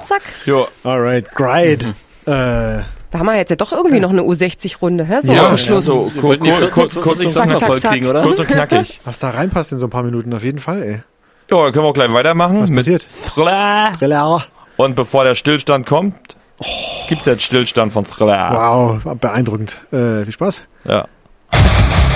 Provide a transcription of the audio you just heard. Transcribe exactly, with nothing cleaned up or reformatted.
Zack. Jo. Alright, great. Mhm. Äh, Da haben wir jetzt ja doch irgendwie noch eine U sechzig-Runde, hä? So Ja, am Schluss. so, Wir wollten die kurz, kurz, kurz zack, noch zack, voll zack. kriegen, oder? kurz und knackig. was da reinpasst in so ein paar Minuten, auf jeden Fall, ey. Ja, dann können wir auch gleich weitermachen. Was mit passiert? Thriller. Thriller. Und bevor der Stillstand kommt, gibt's jetzt Stillstand von Thriller. Wow, beeindruckend. Äh, viel Spaß. Ja.